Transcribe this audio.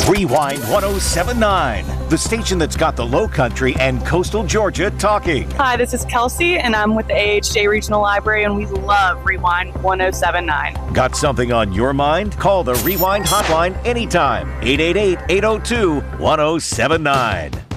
Rewind 1079, the station that's got the Low Country and coastal Georgia talking. Hi, this is Kelsey, and I'm with the AHJ Regional Library, and we love Rewind 1079. Got something on your mind? Call the Rewind hotline anytime. 888-802-1079.